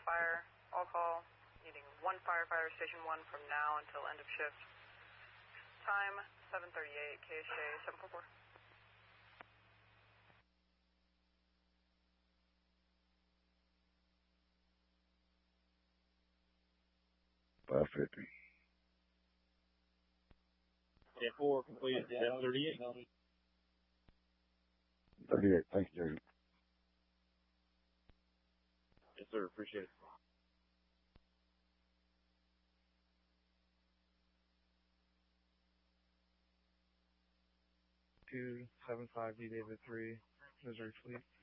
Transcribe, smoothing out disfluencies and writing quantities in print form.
fire. All call. Needing 1 firefighter, station 1 from now until end of shift. Time 7:38, KSJ 744. Yeah, 4 completed. 38. 38. Thank you, Jerry. Yes, sir. Appreciate it. 275 D David 3, Missouri Fleet.